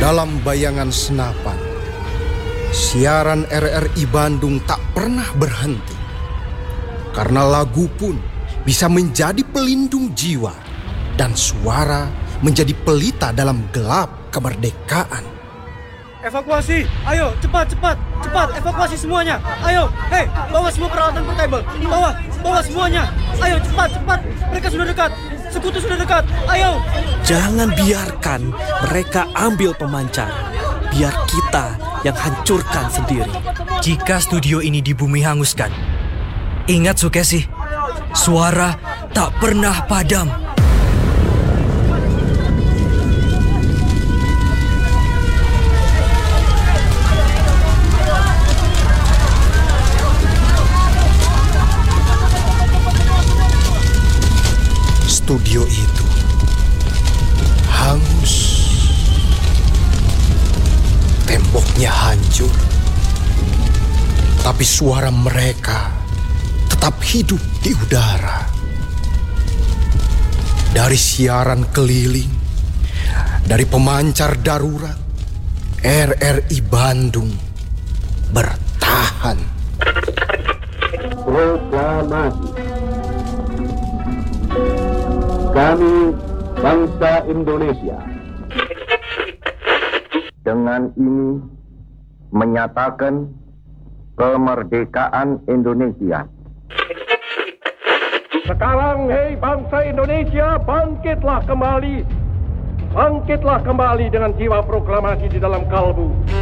Dalam bayangan senapan, siaran RRI Bandung tak pernah berhenti. Karena lagu pun bisa menjadi pelindung jiwa dan suara menjadi pelita dalam gelap kemerdekaan. Evakuasi, ayo cepat evakuasi semuanya. Ayo, hei, bawa semua peralatan portable. Bawa semuanya. Ayo cepat, mereka sudah dekat. Sekutu sudah dekat, ayo. Jangan biarkan mereka ambil pemancar. Biar kita yang hancurkan sendiri. Jika studio ini di bumi hanguskan, ingat Sukesi, suara tak pernah padam. Studio itu hangus. Temboknya hancur. Tapi suara mereka tetap hidup di udara. Dari siaran keliling, dari pemancar darurat, RRI Bandung bertahan. Proklamasi. Kami bangsa Indonesia dengan ini menyatakan kemerdekaan Indonesia. Sekarang, hei bangsa Indonesia, bangkitlah kembali. Bangkitlah kembali dengan jiwa proklamasi di dalam kalbu.